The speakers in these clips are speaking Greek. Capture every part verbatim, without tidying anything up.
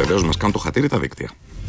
Βεβαίως μας κάνουν το χατήρι τα δίκτυα.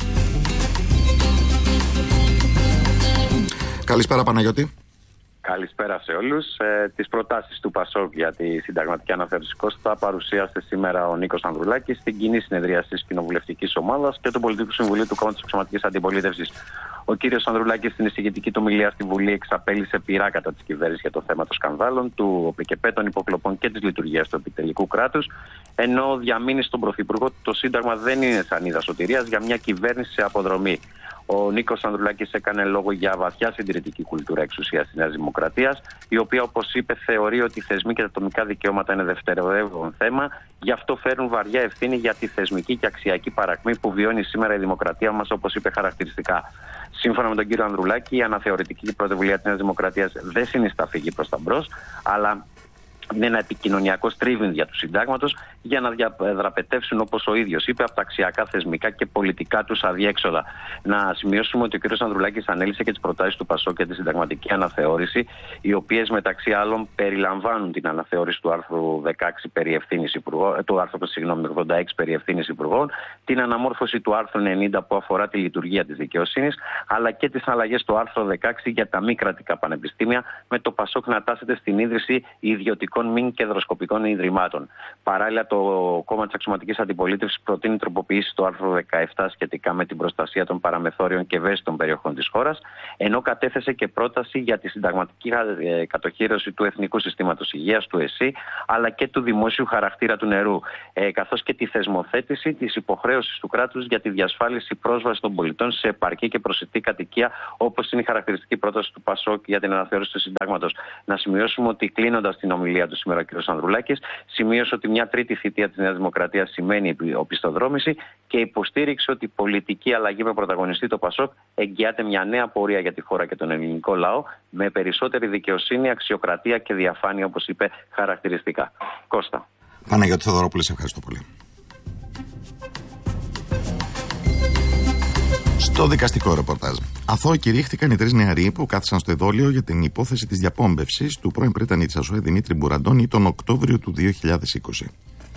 Καλησπέρα Παναγιώτη. Καλησπέρα σε όλους. Ε, τις προτάσεις του ΠΑΣΟΚ για τη συνταγματική αναθεώρηση Κώστα παρουσίασε σήμερα ο Νίκος Ανδρουλάκης στην κοινή συνεδρίαση της Κοινοβουλευτικής Ομάδας και του Πολιτικού Συμβουλίου του Κόμματος Αξιωματικής Αντιπολίτευσης. Ο κύριος Ανδρουλάκης στην εισηγητική του ομιλία στη Βουλή εξαπέλυσε πειρά κατά της κυβέρνησης για το θέμα των σκανδάλων, του ΟΠΕΚΕΠΕ, των υποκλοπών και της λειτουργίας του επιτελικού κράτους, ενώ διαμείνει στον Πρωθυπουργό ότι το Σύνταγμα δεν είναι σανίδα σωτηρίας για μια κυβέρνηση σε αποδρομή. Ο Νίκος Ανδρουλάκης έκανε λόγο για βαθιά συντηρητική κουλτούρα εξουσίας της Νέας Δημοκρατίας, η οποία, όπως είπε, θεωρεί ότι οι θεσμοί και τα ατομικά δικαιώματα είναι δευτερεύον θέμα, γι' αυτό φέρουν βαριά ευθύνη για τη θεσμική και αξιακή παρακμή που βιώνει σήμερα η δημοκρατία μας, όπως είπε χαρακτηριστικά. Σύμφωνα με τον κύριο Ανδρουλάκη, η αναθεωρητική πρωτοβουλία της Νέας Δημοκρατίας δεν συνιστά φυγή προς τα μπρος, αλλά είναι ένα επικοινωνιακό στρίβιν για του συντάγματος για να διαδραπετεύσουν, όπως ο ίδιος είπε, από τα αξιακά, θεσμικά και πολιτικά τους αδιέξοδα. Να σημειώσουμε ότι ο κ. Ανδρουλάκης ανέλησε και τις προτάσεις του ΠΑΣΟΚ για τη συνταγματική αναθεώρηση, οι οποίες μεταξύ άλλων περιλαμβάνουν την αναθεώρηση του άρθρου δεκαέξι περί ευθύνης υπουργών, του άρθρου συγγνώμη, ογδόντα έξι περί ευθύνης υπουργών, την αναμόρφωση του άρθρου ενενήντα που αφορά τη λειτουργία της δικαιοσύνης, αλλά και τις αλλαγές του άρθρου δεκαέξι για τα μη κρατικά πανεπιστήμια, με το ΠΑΣΟΚ να τάσεται στην ίδρυση ιδιωτικών μη κεντροσκοπικών ιδρυμάτων. Παράλληλα, το κόμμα της Αξιωματικής Αντιπολίτευσης προτείνει τροποποιήσει το άρθρο δεκαεπτά σχετικά με την προστασία των παραμεθόριων και ευαίσθητων περιοχών της χώρας, ενώ κατέθεσε και πρόταση για τη συνταγματική κατοχήρωση του Εθνικού Συστήματος Υγείας, του ΕΣΥ, αλλά και του δημόσιου χαρακτήρα του νερού, ε, καθώς και τη θεσμοθέτηση της υποχρέωσης του κράτους για τη διασφάλιση πρόσβασης των πολιτών σε επαρκή και προσιτή κατοικία, όπως είναι η χαρακτηριστική πρόταση του ΠΑΣΟΚ για την αναθεώρηση του συντάγματος. Να σημειώσουμε ότι, κλείνοντας την ομιλία του σήμερα ο κ. Ανδρουλάκης, σημείωσε ότι μια τρίτη θητεία της Νέας Δημοκρατίας σημαίνει οπισθοδρόμηση και υποστήριξε ότι η πολιτική αλλαγή με πρωταγωνιστή το ΠΑΣΟΚ εγγυάται μια νέα πορεία για τη χώρα και τον ελληνικό λαό, με περισσότερη δικαιοσύνη, αξιοκρατία και διαφάνεια, όπως είπε χαρακτηριστικά. Κώστα. Παναγιώτη Θεοδωρόπουλε, σε ευχαριστώ πολύ. Στο δικαστικό ρεπορτάζ. Αθώοι κηρύχθηκαν οι τρεις νεαροί που κάθισαν στο εδόλιο για την υπόθεση της διαπόμπευσης του πρώην πρίτανη της ΑΣΟΕ Δημήτρη Μπουραντώνη τον Οκτώβριο του δύο χιλιάδες είκοσι.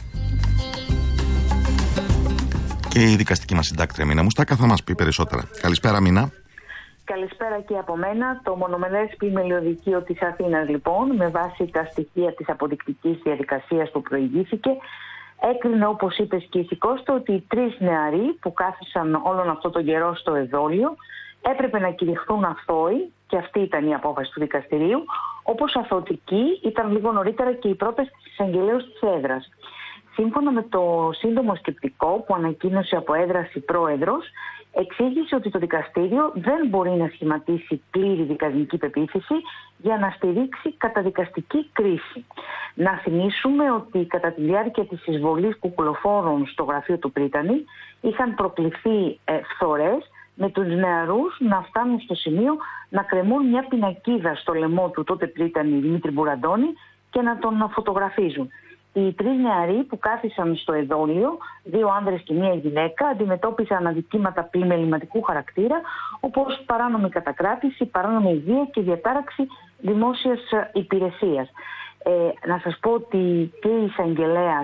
Και η δικαστική μας συντάκτρια Μίνα Μουστάκα θα μας πει περισσότερα. Καλησπέρα Μίνα. Καλησπέρα και από μένα. Το μονομερές πλημελιωδικείο της Αθήνας, λοιπόν, με βάση τα στοιχεία της αποδεικτικής διαδικασίας που προηγήθηκε, έκρινε, όπως είπες και εσύ Κώστα, ότι οι τρεις νεαροί που κάθισαν όλον αυτό τον καιρό στο εδόλιο έπρεπε να κηρυχθούν αθώοι, και αυτή ήταν η απόφαση του δικαστηρίου, όπως αθωωτική ήταν λίγο νωρίτερα και η πρόταση της εισαγγελέως της έδρας. Σύμφωνα με το σύντομο σκεπτικό που ανακοίνωσε από έδραση πρόεδρος, εξήγησε ότι το δικαστήριο δεν μπορεί να σχηματίσει πλήρη δικαστική πεποίθηση για να στηρίξει καταδικαστική κρίση. Να θυμίσουμε ότι κατά τη διάρκεια της εισβολής κουκουλοφόρων στο γραφείο του πρίτανη είχαν προκληθεί ε, φθορές, με τους νεαρούς να φτάνουν στο σημείο να κρεμούν μια πινακίδα στο λαιμό του τότε πρίτανη Δημήτρη Μπουραντώνη και να τον φωτογραφίζουν. Οι τρεις νεαροί που κάθισαν στο εδόλιο, δύο άνδρες και μία γυναίκα, αντιμετώπισαν αδικήματα πλημεληματικού χαρακτήρα, όπως παράνομη κατακράτηση, παράνομη βία και διατάραξη δημόσιας υπηρεσίας. Ε, να σας πω ότι και η εισαγγελέας,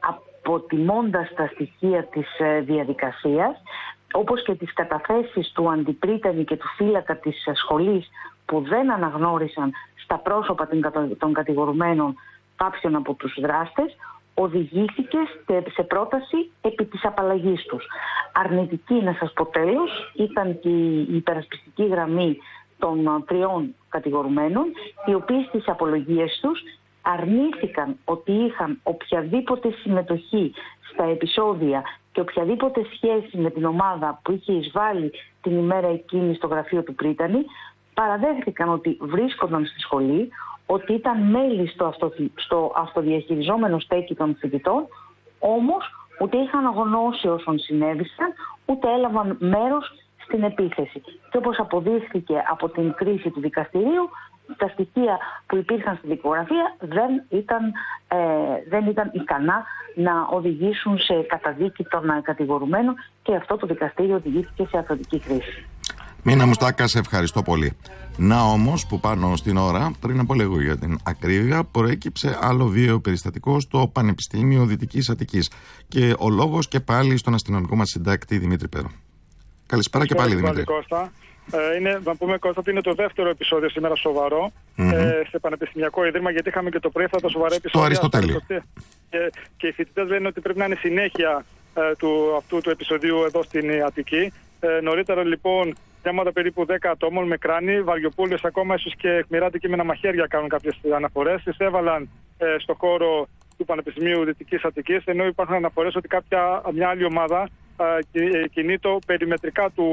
αποτιμώντας τα στοιχεία της διαδικασίας, όπως και τις καταθέσεις του αντιπρίτανη και του φύλακα της σχολής που δεν αναγνώρισαν στα πρόσωπα των κατηγορουμένων κάποιον από τους δράστες, οδηγήθηκε σε πρόταση επί της απαλλαγής τους. Αρνητική, να σας πω τέλος, ήταν και η υπερασπιστική γραμμή των τριών κατηγορουμένων, οι οποίοι στις απολογίες τους αρνήθηκαν ότι είχαν οποιαδήποτε συμμετοχή στα επεισόδια και οποιαδήποτε σχέση με την ομάδα που είχε εισβάλει την ημέρα εκείνη στο γραφείο του πρίτανη. Παραδέχθηκαν ότι βρίσκονταν στη σχολή, ότι ήταν μέλη στο, αυτο, στο αυτοδιαχειριζόμενο στέκι των φοιτητών, όμως ούτε είχαν γνώση όσων συνέβησαν, ούτε έλαβαν μέρος στην επίθεση. Και όπως αποδείχθηκε από την κρίση του δικαστηρίου, τα στοιχεία που υπήρχαν στη δικογραφία δεν ήταν, ε, δεν ήταν ικανά να οδηγήσουν σε καταδίκη των κατηγορουμένων, και αυτό το δικαστήριο οδηγήθηκε σε αθωτική κρίση. Μίνα Μουστάκα, σε ευχαριστώ πολύ. Να όμως που πάνω στην ώρα, πριν από λίγο για την ακρίβεια, προέκυψε άλλο βίαιο περιστατικό στο Πανεπιστήμιο Δυτικής Αττικής. Και ο λόγος και πάλι στον αστυνομικό μας συντάκτη Δημήτρη Πέρο. Καλησπέρα και πάλι, Δημήτρη. Κώστα. Ε, είναι, να πούμε, Κώστα, ότι είναι το δεύτερο επεισόδιο σήμερα σοβαρό mm-hmm. ε, σε Πανεπιστημιακό Ίδρυμα, γιατί είχαμε και το πρωί αυτά τα σοβαρά επεισόδια. Το Αριστοτέλειο. Και, και οι φοιτητές λένε ότι πρέπει να είναι συνέχεια ε, του, αυτού του επεισοδίου εδώ στην Αττική. Ε, νωρίτερα, λοιπόν, θέματα περίπου δέκα ατόμων με κράνη, βαριοπούλες, ακόμα ίσως και αιχμηρά αντικείμενα μαχαίρια κάνουν κάποιες αναφορές. Τις έβαλαν ε, στο χώρο του Πανεπιστημίου Δυτικής Αττικής, ενώ υπάρχουν αναφορές ότι κάποια, μια άλλη ομάδα ε, κινείται περιμετρικά του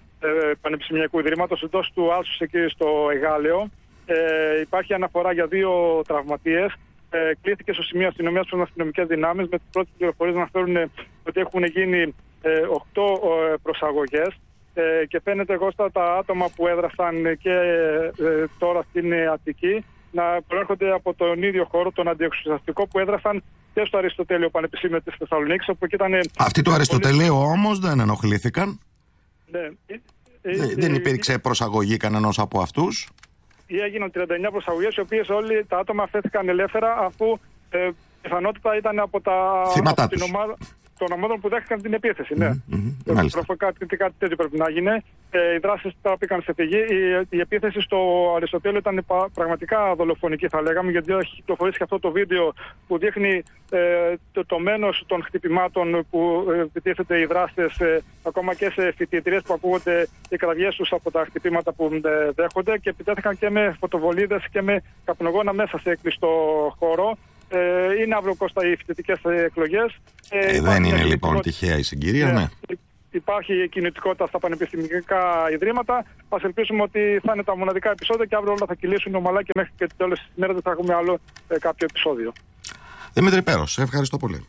ε, Πανεπιστημιακού Ιδρύματος, εντός του άλσους εκεί στο Εγάλεο. Ε, υπάρχει αναφορά για δύο τραυματίες. Ε, κλήθηκε στο σημείο αστυνομίας προς αστυνομικές δυνάμεις, με τις πρώτες πληροφορίες να φέρουν ότι έχουν γίνει οκτώ ε, προσαγωγές. Ε, και φαίνεται εγώ στα τα άτομα που έδρασαν και ε, τώρα στην Αττική να προέρχονται από τον ίδιο χώρο, τον αντιεξουσιαστικό, που έδρασαν και στο Αριστοτέλειο Πανεπιστήμιο της Θεσσαλονίκης, όπου ήταν... Αυτοί του Αριστοτελείου πολύ... όμως δεν ενοχλήθηκαν. Ναι. Ε, ε, δεν υπήρξε προσαγωγή κανενός από αυτούς. Έγιναν τριάντα εννιά προσαγωγές, οι οποίες όλοι τα άτομα αφέθηκαν ελεύθερα, αφού ε, πιθανότητα ήταν από, τα, από την ομάδα των ομάδων που δέχτηκαν την επίθεση. Ναι. Mm-hmm. Κάτι, κάτι τέτοιο πρέπει να γίνει. Ε, οι δράσεις τώρα πήγαν σε φυγή. Η, η επίθεση στο Αριστοτέλειο ήταν πραγματικά δολοφονική, θα λέγαμε, γιατί έχει κυκλοφορήσει και αυτό το βίντεο που δείχνει ε, το, το μένος των χτυπημάτων που ε, επιτίθεται οι δράστες, ε, ακόμα και σε φοιτητηρίες που ακούγονται οι κραυγές τους από τα χτυπήματα που ε, δέχονται, και επιτέθηκαν και με φωτοβολίδες και με καπνογόνα μέσα σε κλειστό χώρο. Ε, είναι αύριο, Κώστα, οι φοιτητικές εκλογές. Ε, ε, δεν είναι λοιπόν τυχαία η συγκυρία, ναι. ναι. Υπάρχει κινητικότητα στα πανεπιστημιακά ιδρύματα. Ας ελπίσουμε ότι θα είναι τα μοναδικά επεισόδια και αύριο όλα θα κυλήσουν ομαλά και μέχρι και το τέλος της ημέρας δεν θα έχουμε άλλο ε, κάποιο επεισόδιο. Δημήτρη Πέρο, σε ευχαριστώ πολύ.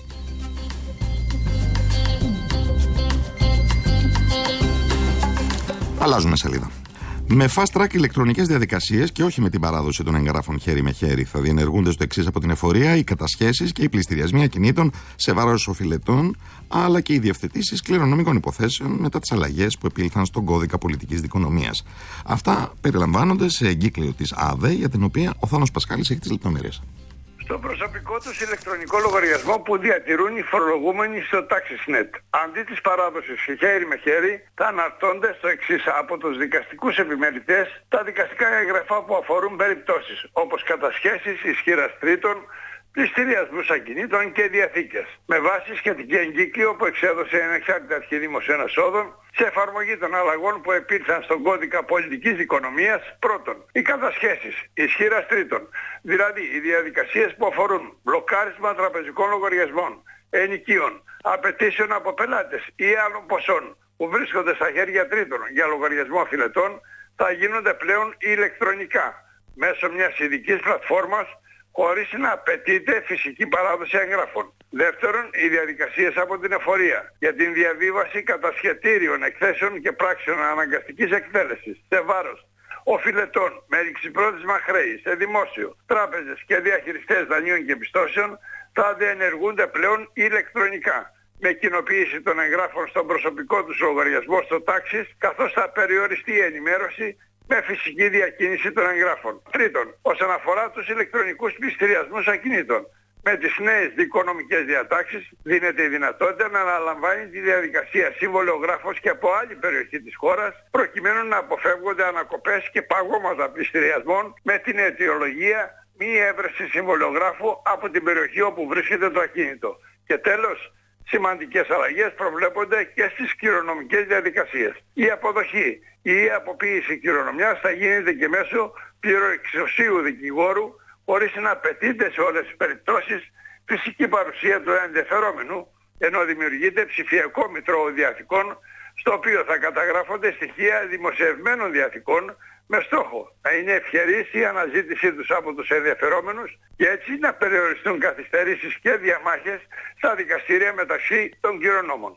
Αλλάζουμε σελίδα. Με fast track ηλεκτρονικές διαδικασίες και όχι με την παράδοση των εγγράφων χέρι με χέρι, θα διενεργούνται στο εξής από την εφορία οι κατασχέσεις και οι πληστηριασμοί ακινήτων σε βάρος οφειλετών, αλλά και οι διευθετήσεις κληρονομικών υποθέσεων μετά τις αλλαγές που επήλθαν στον κώδικα πολιτικής δικονομίας. Αυτά περιλαμβάνονται σε εγκύκλιο της ΑΔΕ, για την οποία ο Θάνος Πασχάλης έχει τις λεπτομέρειες. Στο προσωπικό τους ηλεκτρονικό λογαριασμό που διατηρούν οι φορολογούμενοι στο TaxisNet. Αντί της παράδοσης χέρι με χέρι, θα αναρτώνται στο εξής από τους δικαστικούς επιμελητές τα δικαστικά έγγραφα που αφορούν περιπτώσεις όπως κατασχέσεις ισχύρας τρίτων, πληστηριασμούς ακινήτων και διαθήκες. Με βάση σχετική εγκύκλιο που εξέδωσε η Ανεξάρτητη Αρχή Δημοσίων Εσόδων, σε εφαρμογή των αλλαγών που επήλθαν στον κώδικα πολιτικής οικονομίας, πρώτον, οι κατασχέσεις ισχύρας τρίτων, δηλαδή οι διαδικασίες που αφορούν μπλοκάρισμα τραπεζικών λογαριασμών, ενοικίων, απαιτήσεων από πελάτες ή άλλων ποσών που βρίσκονται στα χέρια τρίτων για λογαριασμό οφειλετών, θα γίνονται πλέον ηλεκτρονικά μέσω μιας ειδικής πλατφόρμας, χωρίς να απαιτείται φυσική παράδοση εγγράφων. Δεύτερον, οι διαδικασίες από την εφορία για την διαβίβαση κατασχετήριων, εκθέσεων και πράξεων αναγκαστικής εκτέλεσης σε βάρος οφειλετών με ρηξιπρόθεσμα χρέη σε δημόσιο, τράπεζες και διαχειριστές δανείων και πιστώσεων θα διενεργούνται πλέον ηλεκτρονικά, με κοινοποίηση των εγγράφων στον προσωπικό τους λογαριασμό στο Taxis, καθώς θα περιοριστεί η ενημέρωση με φυσική διακίνηση των εγγράφων. Τρίτον, όσον αφορά τους ηλεκτρονικούς πληστηριασμούς ακινήτων, με τις νέες δικονομικές διατάξεις δίνεται η δυνατότητα να αναλαμβάνει τη διαδικασία συμβολιογράφος και από άλλη περιοχή της χώρας, προκειμένου να αποφεύγονται ανακοπές και παγώματα πληστηριασμών με την αιτιολογία μη έβρεση συμβολιογράφου από την περιοχή όπου βρίσκεται το ακίνητο. Και τέλος, σημαντικές αλλαγές προβλέπονται και στις κληρονομικές διαδικασίες. Η αποδοχή ή η αποποίηση κληρονομιάς θα γίνεται και μέσω πληροεξουσίου δικηγόρου, χωρίς να απαιτείται σε όλες τις περιπτώσεις φυσική παρουσία του ενδιαφερόμενου, ενώ δημιουργείται ψηφιακό μητρό διαθηκών, στο οποίο θα καταγράφονται στοιχεία δημοσιευμένων διαθηκών, με στόχο να είναι ευχερής η αναζήτησή τους από τους ενδιαφερόμενους και έτσι να περιοριστούν καθυστερήσεις και διαμάχες στα δικαστήρια μεταξύ των κληρονόμων.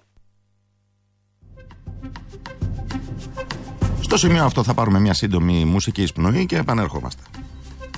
Στο σημείο αυτό θα πάρουμε μια σύντομη μουσική εισπνοή και επανέρχομαστε.